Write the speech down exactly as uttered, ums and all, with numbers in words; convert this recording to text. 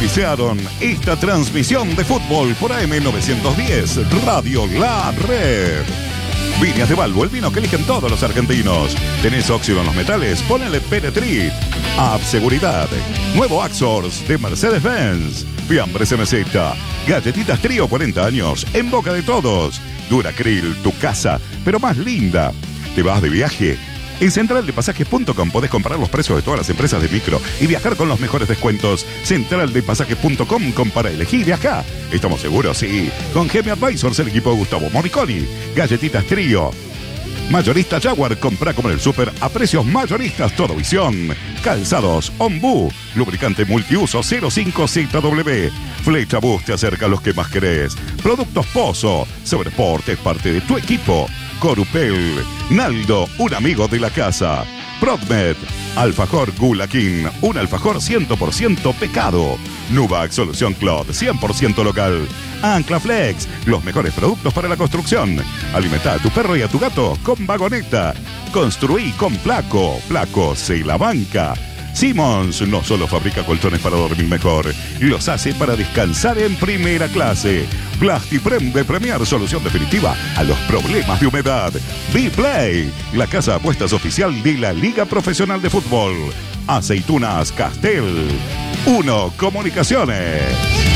auspiciaron esta transmisión de fútbol por A M novecientos diez, Radio La Red. Viñas de Balbo, el vino que eligen todos los argentinos. ¿Tenés óxido en los metales? Ponele Penetrit. App Seguridad. Nuevo Axors de Mercedes-Benz. Fiambres M Z. Galletitas Trío cuarenta años, en boca de todos. Duracril, tu casa, pero más linda. ¿Te vas de viaje? En central de pasajes punto com podés comparar los precios de todas las empresas de micro y viajar con los mejores descuentos. central de pasajes punto com, compara, elegí y viajá. ¿Estamos seguros? Sí. Con Gemi Advisors, el equipo de Gustavo Moriconi. Galletitas Trío. Mayorista Jaguar, comprá como en el súper a precios mayoristas, todo visión. Calzados Ombú, lubricante multiuso cero cinco Z W. Flecha Bus te acerca a los que más querés. Productos Pozo, Sobreporte es parte de tu equipo. Corupel, Naldo, un amigo de la casa. Prodmed, Alfajor Gula King, un alfajor cien por ciento pecado. Nubac, solución Clot, cien por ciento local. Anclaflex, los mejores productos para la construcción. Alimenta a tu perro y a tu gato con Vagoneta. Construí con Placo, Placo se la banca. Simmons no solo fabrica colchones para dormir mejor, los hace para descansar en primera clase. Plastiprem de Premier, solución definitiva a los problemas de humedad. B-Play, la casa de apuestas oficial de la Liga Profesional de Fútbol. Aceitunas Castel. Uno Comunicaciones.